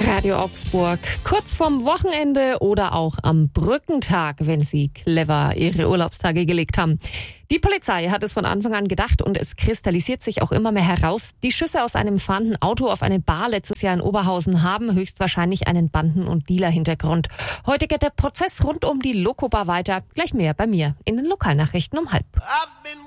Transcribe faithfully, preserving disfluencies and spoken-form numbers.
Radio Augsburg, kurz vorm Wochenende oder auch am Brückentag, wenn Sie clever Ihre Urlaubstage gelegt haben. Die Polizei hat es von Anfang an gedacht und es kristallisiert sich auch immer mehr heraus. Die Schüsse aus einem fahrenden Auto auf eine Bar letztes Jahr in Oberhausen haben höchstwahrscheinlich einen Banden- und Dealer-Hintergrund. Heute geht der Prozess rund um die Loco-Bar weiter. Gleich mehr bei mir in den Lokalnachrichten um halb.